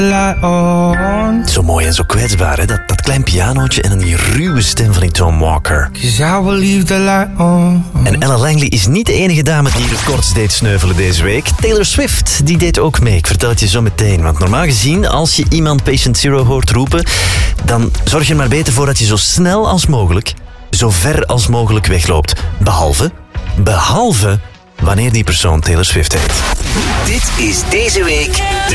Zo mooi en zo kwetsbaar, hè? Dat klein pianootje en dan die ruwe stem van die Tom Walker. En Ella Langley is niet de enige dame die records deed sneuvelen deze week. Taylor Swift, die deed ook mee. Ik vertel het je zo meteen. Want normaal gezien, als je iemand Patient Zero hoort roepen, dan zorg je er maar beter voor dat je zo snel als mogelijk, zo ver als mogelijk wegloopt. Behalve wanneer die persoon Taylor Swift heet. Dit is deze week